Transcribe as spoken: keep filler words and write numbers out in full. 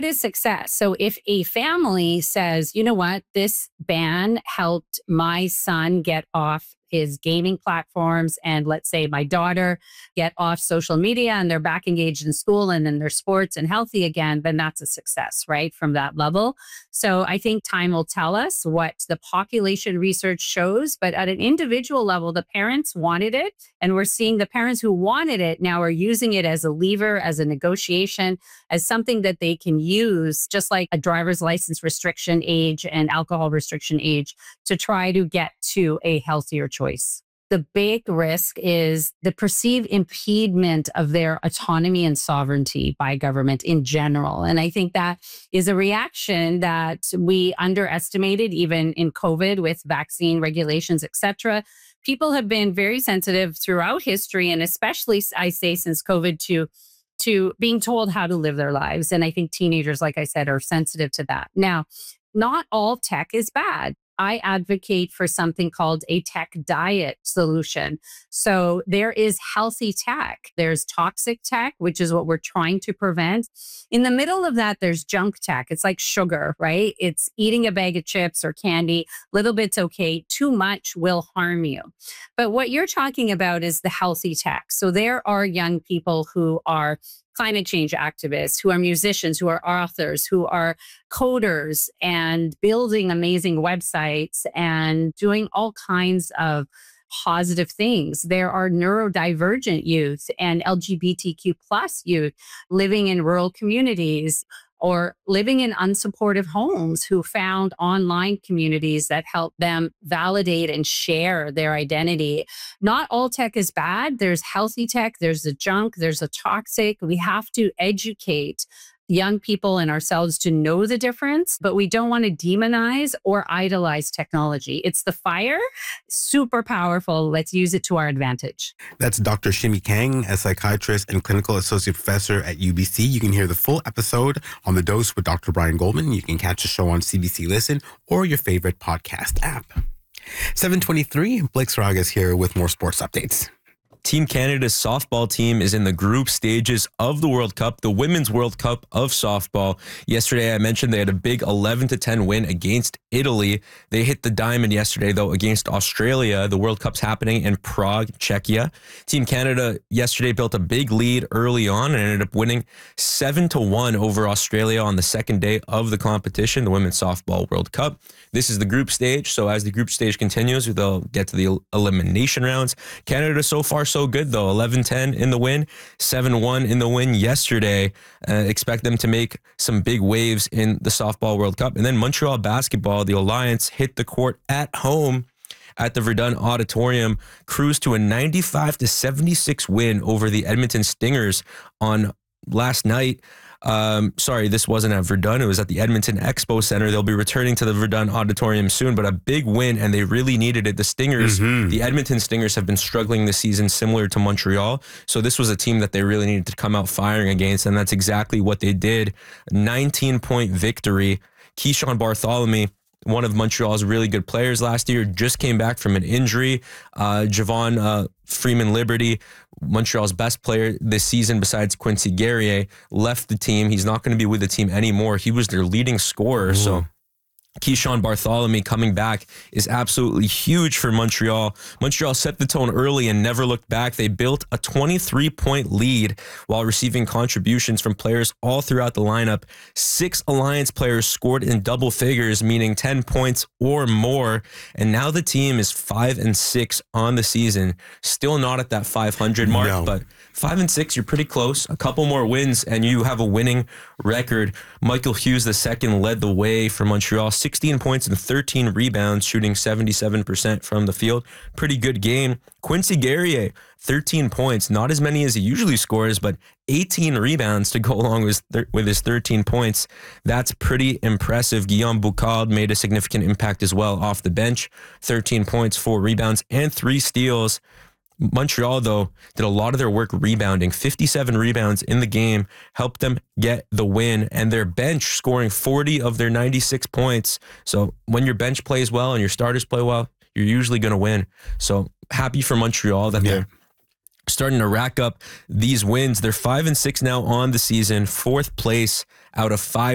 is success. So if a family says, you know what, this ban helped my son get off his gaming platforms, and let's say my daughter get off social media and they're back engaged in school and in their sports and healthy again, then that's a success, right? From that level. So I think time will tell us what the population research shows, but at an individual level, the parents wanted it. And we're seeing the parents who wanted it now are using it as a lever, as a negotiation, as something that they can use, just like a driver's license restriction age and alcohol restriction age, to try to get to a healthier choice. The big risk is the perceived impediment of their autonomy and sovereignty by government in general. And I think that is a reaction that we underestimated even in COVID with vaccine regulations, et cetera. People have been very sensitive throughout history, and especially, I say, since COVID, to to being told how to live their lives. And I think teenagers, like I said, are sensitive to that. Now, not all tech is bad. I advocate for something called a tech diet solution. So there is healthy tech. There's toxic tech, which is what we're trying to prevent. In the middle of that, there's junk tech. It's like sugar, right? It's eating a bag of chips or candy. Little bit's okay. Too much will harm you. But what you're talking about is the healthy tech. So there are young people who are climate change activists, who are musicians, who are authors, who are coders and building amazing websites and doing all kinds of positive things. There are neurodivergent youth and L G B T Q plus youth living in rural communities or living in unsupportive homes who found online communities that help them validate and share their identity. Not all tech is bad. There's healthy tech, there's the junk, there's the toxic. We have to educate young people and ourselves to know the difference, but we don't want to demonize or idolize technology. It's the fire, super powerful. Let's use it to our advantage. That's Doctor Shimi Kang, a psychiatrist and clinical associate professor at U B C. You can hear the full episode on The Dose with Doctor Brian Goldman. You can catch the show on C B C Listen or your favorite podcast app. seven twenty-three, Blake Saragas here with more sports updates. Team Canada's softball team is in the group stages of the World Cup, the Women's World Cup of softball. Yesterday, I mentioned they had a big eleven to ten win against Italy. They hit the diamond yesterday, though, against Australia. The World Cup's happening in Prague, Czechia. Team Canada yesterday built a big lead early on and ended up winning seven to one over Australia on the second day of the competition, the Women's Softball World Cup. This is the group stage, so as the group stage continues, they'll get to the elimination rounds. Canada so far so good, though. eleven ten in the win, seven one in the win yesterday. Uh, expect them to make some big waves in the Softball World Cup. And then Montreal Basketball, the Alliance, hit the court at home at the Verdun Auditorium, cruised to a ninety-five to seventy-six win over the Edmonton Stingers on last night. Um, sorry, this wasn't at Verdun. It was at the Edmonton Expo Center. They'll be returning to the Verdun Auditorium soon, but a big win, and they really needed it. The Stingers, mm-hmm. the Edmonton Stingers have been struggling this season, similar to Montreal. So this was a team that they really needed to come out firing against, and that's exactly what they did. nineteen-point victory. Keyshawn Bartholomew, one of Montreal's really good players last year, just came back from an injury. Uh, Javon uh, Freeman Liberty, Montreal's best player this season besides Quincy Guerrier, left the team. He's not going to be with the team anymore. He was their leading scorer. Ooh. So Keyshawn Bartholomew coming back is absolutely huge for Montreal. Montreal set the tone early and never looked back. They built a twenty-three point lead while receiving contributions from players all throughout the lineup. Six Alliance players scored in double figures, meaning ten points or more. And now the team is five and six on the season. Still not at that five hundred mark, no. but five and six, you're pretty close. A couple more wins and you have a winning record. Michael Hughes the second led the way for Montreal. sixteen points and thirteen rebounds, shooting seventy-seven percent from the field. Pretty good game. Quincy Guerrier, thirteen points, not as many as he usually scores, but eighteen rebounds to go along with, with his thirteen points. That's pretty impressive. Guillaume Boucard made a significant impact as well off the bench. thirteen points, four rebounds, and three steals. Montreal, though, did a lot of their work rebounding. fifty-seven rebounds in the game helped them get the win, and their bench scoring forty of their ninety-six points. So when your bench plays well and your starters play well, you're usually going to win. So happy for Montreal that yeah. they're starting to rack up these wins. They're five and six now on the season, fourth place out of five